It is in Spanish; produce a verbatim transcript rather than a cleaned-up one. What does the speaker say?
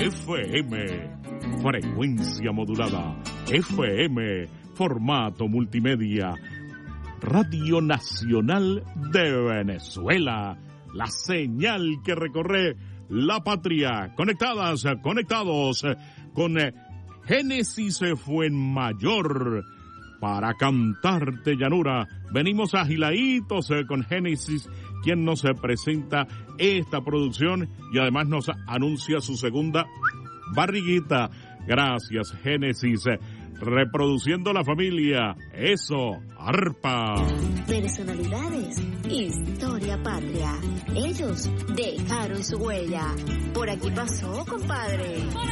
F M, frecuencia modulada, F M, formato multimedia, Radio Nacional de Venezuela, la señal que recorre la patria, conectadas, conectados con Génesis Fuenmayor, para cantarte llanura. Venimos agiladitos con Génesis, quien nos presenta esta producción y además nos anuncia su segunda barriguita. Gracias, Génesis. Reproduciendo la familia. Eso, arpa. Personalidades, historia patria. Ellos dejaron su huella. Por aquí pasó, compadre.